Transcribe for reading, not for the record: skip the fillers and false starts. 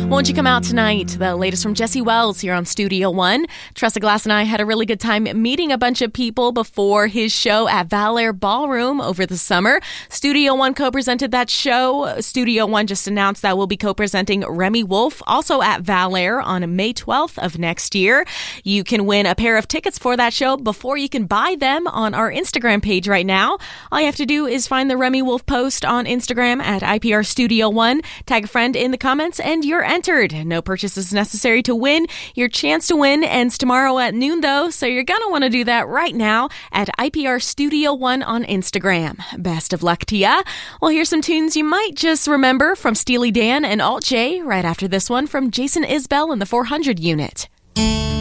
Won't you come out tonight? The latest from Jesse Wells here on Studio One. Tressa Glass and I had a really good time meeting a bunch of people before his show at Valair Ballroom over the summer. Studio One co-presented that show. Studio One just announced that we'll be co-presenting Remi Wolf, also at Valair on May 12th of next year. You can win a pair of tickets for that show before you can buy them on our Instagram page right now. All you have to do is find the Remi Wolf post on Instagram at IPR Studio One, tag a friend in the comments, and you're entered. No purchases necessary to win. Your chance to win ends tomorrow at noon, though, so you're going to want to do that right now at IPR Studio One on Instagram. Best of luck to ya. Well, here's some tunes you might just remember from Steely Dan and Alt J right after this one from Jason Isbell and the 400 Unit.